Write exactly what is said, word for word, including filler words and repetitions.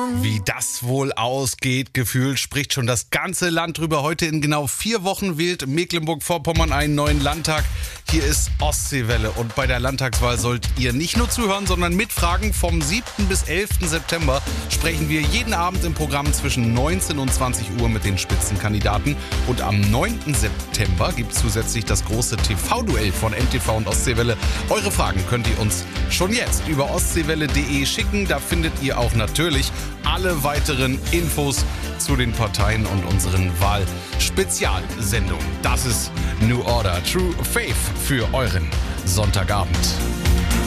Wie das wohl ausgeht, gefühlt spricht schon das ganze Land drüber. Heute in genau vier Wochen wählt Mecklenburg-Vorpommern einen neuen Landtag. Hier ist Ostseewelle und bei der Landtagswahl sollt ihr nicht nur zuhören, sondern mitfragen. Vom siebten bis elften September sprechen wir jeden Abend im Programm zwischen neunzehn und zwanzig Uhr mit den Spitzenkandidaten. Und am neunten September gibt es zusätzlich das große T V-Duell von N T V und Ostseewelle. Eure Fragen könnt ihr uns schon jetzt über ostseewelle punkt de schicken. Da findet ihr auch natürlich alle weiteren Infos zu den Parteien und unseren Wahlspezialsendungen. Das ist New Order True Faith für euren Sonntagabend.